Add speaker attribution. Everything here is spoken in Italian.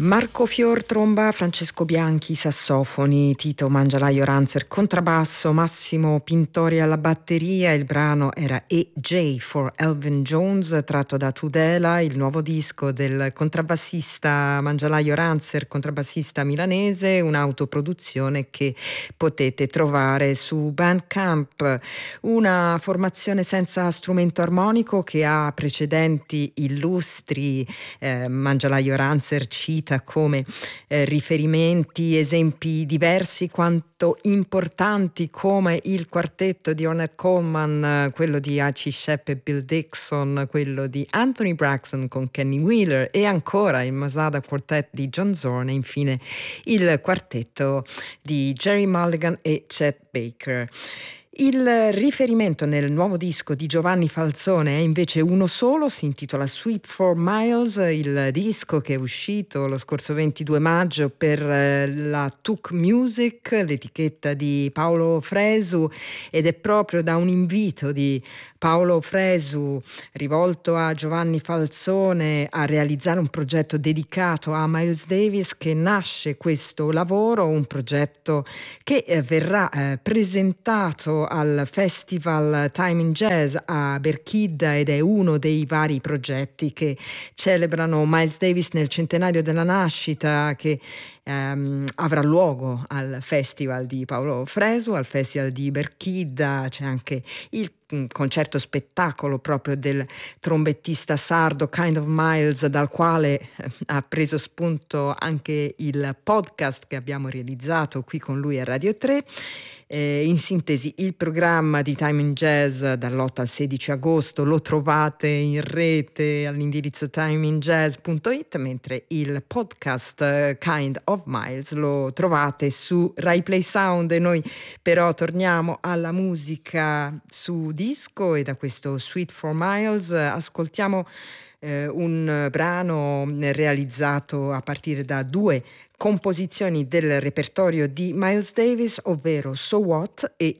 Speaker 1: Marco Fior tromba, Francesco Bianchi sassofoni, Tito Mangialaio Ranzer contrabbasso, Massimo Pintori alla batteria. Il brano era E.J. for Elvin Jones, tratto da Tudela, il nuovo disco del contrabbassista Mangialaio Ranzer, contrabbassista milanese, un'autoproduzione che potete trovare su Bandcamp. Una formazione senza strumento armonico che ha precedenti illustri. Mangialaio Ranzer cita come riferimenti, esempi diversi quanto importanti, come il quartetto di Ornette Coleman, quello di Archie Shepp e Bill Dixon, quello di Anthony Braxton con Kenny Wheeler e ancora il Masada Quartet di John Zorn e infine il quartetto di Jerry Mulligan e Chet Baker. Il riferimento nel nuovo disco di Giovanni Falzone è invece uno solo, si intitola Sweet 4 Miles, il disco che è uscito lo scorso 22 maggio per la Tuk Music, l'etichetta di Paolo Fresu, ed è proprio da un invito di Paolo Fresu rivolto a Giovanni Falzone a realizzare un progetto dedicato a Miles Davis che nasce questo lavoro, un progetto che verrà presentato al Festival Time in Jazz a Berchidda ed è uno dei vari progetti che celebrano Miles Davis nel centenario della nascita, che avrà luogo al Festival di Paolo Fresu, al Festival di Berchidda. C'è anche il concerto spettacolo proprio del trombettista sardo Kind of Miles, dal quale ha preso spunto anche il podcast che abbiamo realizzato qui con lui a Radio 3. In sintesi, il programma di Time in Jazz dall'8 al 16 agosto lo trovate in rete all'indirizzo timeinjazz.it, mentre il podcast Kind of Miles lo trovate su Rai Play Sound. E noi però torniamo alla musica su disco e da questo Sweet 4 Miles ascoltiamo un brano realizzato a partire da due composizioni del repertorio di Miles Davis, ovvero So What e